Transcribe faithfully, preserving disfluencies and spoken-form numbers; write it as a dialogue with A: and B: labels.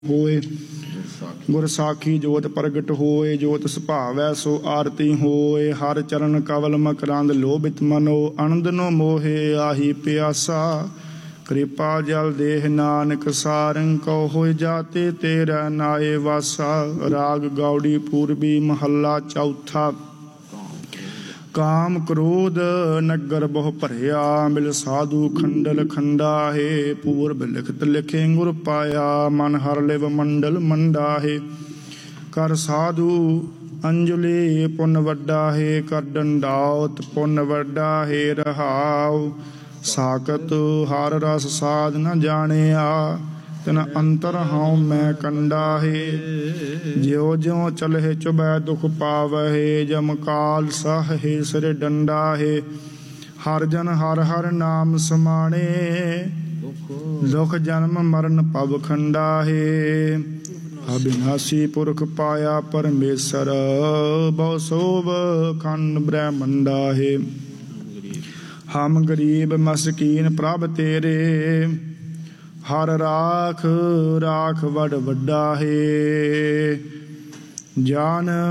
A: ਹੋਏ। ਗੁਰ ਸਾਖੀ ਜੋਤ ਪ੍ਰਗਟ ਹੋਏ, ਜੋਤ ਸੁਭਾਵੈ ਸੋ ਆਰਤੀ ਹੋਏ। ਹਰ ਚਰਨ ਕਵਲ ਮਕਰੰਦ ਲੋਭਿਤ ਮਨੋ, ਅਨੰਦ ਨੋ ਮੋਹੇ ਆਹੀ ਪਿਆਸਾ। ਕਿਰਪਾ ਜਲ ਦੇਹ ਨਾਨਕ ਸਾਰੰਗ, ਕਉ ਹੋਇ ਜਾਤੇ ਤੇਰਾ ਨਾਏ ਵਾਸਾ। ਰਾਗ ਗੌੜੀ ਪੂਰਬੀ ਮਹੱਲਾ ਚੌਥਾ। ਕਾਮ ਕ੍ਰੋਧ ਨਗਰ ਬਹੁ ਭਰਿਆ, ਮਿਲ ਸਾਧੂ ਖੰਡਲ ਖੰਡਾਹੇ। ਪੂਰਬ ਲਿਖਤ ਲਿਖੇ ਗੁਰ ਪਾਇਆ, ਮਨ ਹਰ ਲਿਵ ਮੰਡਲ ਮੰਡਾਹੇ। ਕਰ ਸਾਧੂ ਅੰਜਲੀ ਪੁੰਨ ਵੱਡਾ ਹੈ, ਕਰ ਡੰਡਾਉਤ ਪੁੰਨ ਵੱਡਾ ਹੈ। ਰਹਾਉ ਸਾਕਤ ਹਰ ਰਸ ਸਾਧ ਨ ਜਾਣਿਆ, ਤਿਨ ਅੰਤਰ ਹਉ ਮੈਂ ਕੰਡਾ ਹੈ। ਜਿਉ ਜਿਉ ਚਲਹਿ ਚੁਬੈ ਦੁਖ ਪਾਵਹਿ, ਜਮ ਕਾਲ ਸਹਹਿ ਸਿਰ ਡੰਡਾ ਹੈ। ਹਰ ਜਨ ਹਰ ਹਰ ਨਾਮ ਸਮਾਣੇ, ਦੁਖ ਜਨਮ ਮਰਨ ਭਵ ਖੰਡਾ ਹੈ। ਅਬਿਨਾਸੀ ਪੁਰਖ ਪਾਇਆ ਪਰਮੇਸ਼ਰ, ਬਹੁ ਸੋਭ ਖੰਡ ਬ੍ਰਹਮੰਡਾ ਹੈ। ਹਮ ਗਰੀਬ ਮਸਕੀਨ ਪ੍ਰਭ ਤੇਰੇ, ਹਰ ਰਾਖ ਰਾਖ ਵਡ ਵੱਡਾ ਹੈ। ਜਾਨ